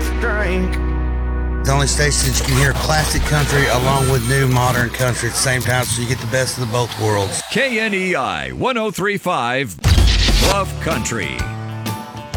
drink. The only stations you can hear classic country along with new modern country at the same time, so you get the best of both worlds. KNEI 103.5 Bluff Country.